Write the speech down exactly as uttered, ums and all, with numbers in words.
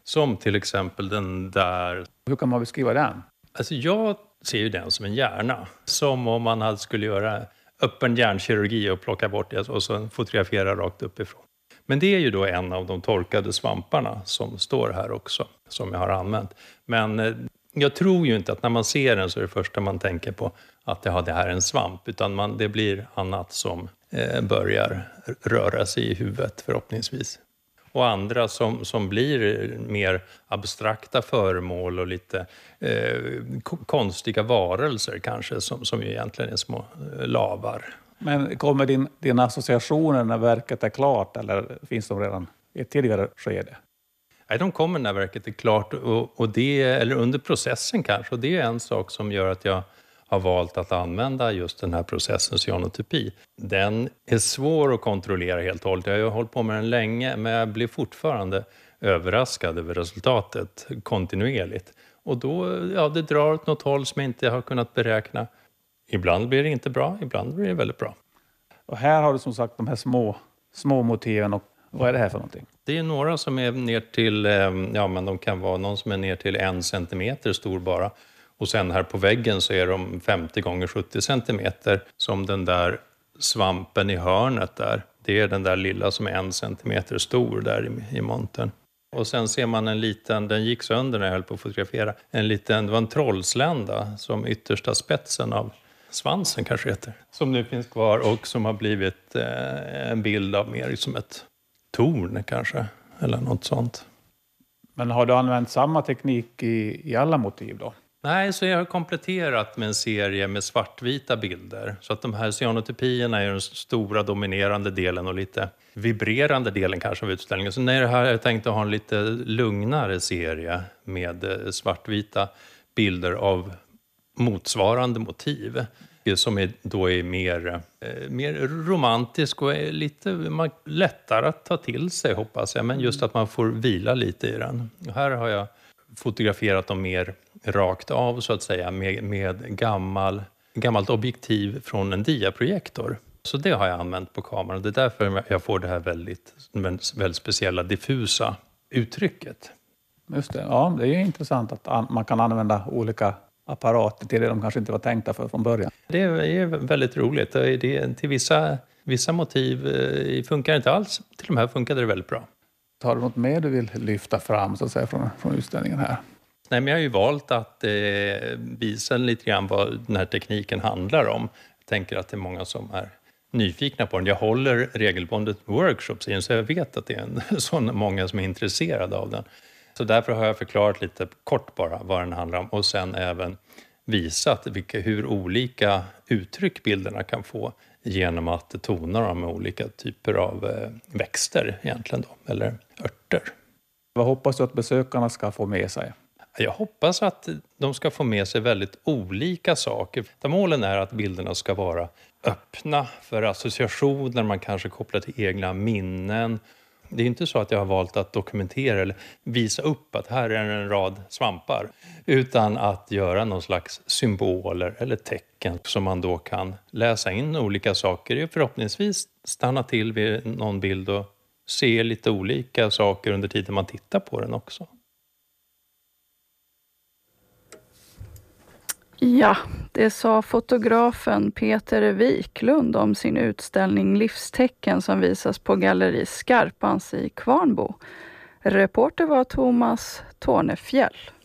Som till exempel den där. Hur kan man beskriva den? Alltså jag ser ju den som en hjärna. Som om man hade skulle göra öppen hjärnkirurgi och plocka bort det och så fotografera rakt uppifrån. Men det är ju då en av de torkade svamparna som står här också, som jag har använt. Men jag tror ju inte att när man ser den så är det första man tänker på att det, har det här är en svamp. Utan man, det blir annat som eh, börjar röra sig i huvudet förhoppningsvis. Och andra som, som blir mer abstrakta föremål och lite eh, konstiga varelser kanske, som, som ju egentligen är små eh, lavar. Men kommer din, dina associationer när verket är klart eller finns de redan i ett tidigare skede? Nej, de kommer när verket är klart och, och det, eller under processen kanske. Och det är en sak som gör att jag har valt att använda just den här processen cyanotypi. Den är svår att kontrollera helt och hållet. Jag har hållit på med den länge, men jag blir fortfarande överraskad över resultatet kontinuerligt. Och då, ja, det drar åt något håll som jag inte har kunnat beräkna. Ibland blir det inte bra, ibland blir det väldigt bra. Och här har du som sagt de här små, små motiven. Och vad är det här för någonting? Det är några som är ner till, ja men de kan vara någon som är ner till en centimeter stor bara. Och sen här på väggen så är de femtio gånger sjuttio centimeter. Som den där svampen i hörnet där. Det är den där lilla som är en centimeter stor där i, i montern. Och sen ser man en liten, den gick sönder när jag höll på att fotografera. En liten, det var en trollslända som yttersta spetsen av svansen kanske heter. Som nu finns kvar och som har blivit eh, en bild av mer som ett torn kanske. Eller något sånt. Men har du använt samma teknik i, i alla motiv då? Nej, så jag har kompletterat med en serie med svartvita bilder. Så att de här cyanotypierna är den stora dominerande delen och lite vibrerande delen kanske av utställningen. Så när det här jag tänkte ha en lite lugnare serie med svartvita bilder av motsvarande motiv. Som är, då är mer, eh, mer romantisk och är lite lättare att ta till sig hoppas jag. Men just att man får vila lite i den. Och här har jag fotograferat dem mer rakt av så att säga med, med gammal, gammalt objektiv från en diaprojektor. Så det har jag använt på kameran. Det är därför jag får det här väldigt, väldigt speciella diffusa uttrycket. Just det, ja det är ju intressant att man kan använda olika apparater till det de kanske inte var tänkta för från början. Det är väldigt roligt. Det, till vissa, vissa motiv funkar inte alls. Till de här funkade det väldigt bra. Har du något mer du vill lyfta fram så att säga, från, från utställningen här? Nej, men jag har ju valt att eh, visa lite grann vad den här tekniken handlar om. Jag tänker att det är många som är nyfikna på den. Jag håller regelbundet workshops i den så jag vet att det är en, sån många som är intresserade av den. Så därför har jag förklarat lite kort bara vad den handlar om och sen även visat vilka, hur olika uttryck bilderna kan få genom att tona dem med olika typer av eh, växter egentligen då, eller örter. Vad hoppas du att besökarna ska få med sig? Jag hoppas att de ska få med sig väldigt olika saker. Målen är att bilderna ska vara öppna för associationer, man kanske kopplar till egna minnen. Det är inte så att jag har valt att dokumentera eller visa upp att här är en rad svampar. Utan att göra någon slags symboler eller tecken som man då kan läsa in olika saker. Och förhoppningsvis stanna till vid någon bild och se lite olika saker under tiden man tittar på den också. Ja, det sa fotografen Peter Wiklund om sin utställning Livstecken som visas på galleri Skarpans i Kvarnbo. Reporter var Thomas Tornefjäll.